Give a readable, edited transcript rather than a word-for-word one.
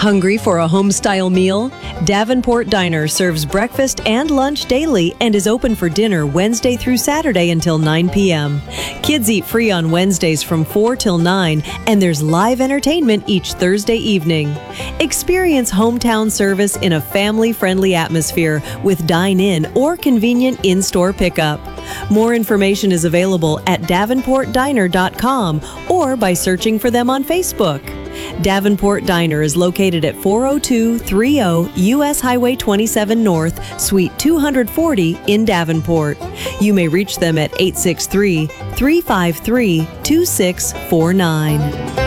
Hungry for a home-style meal? Davenport Diner serves breakfast and lunch daily and is open for dinner Wednesday through Saturday until 9 p.m. Kids eat free on Wednesdays from 4 till 9, and there's live entertainment each Thursday evening. Experience hometown service in a family-friendly atmosphere with dine-in or convenient in-store pickup. More information is available at davenportdiner.com or by searching for them on Facebook. Davenport Diner is located at 40230 U.S. Highway 27 North, Suite 240 in Davenport. You may reach them at 863-353-2649.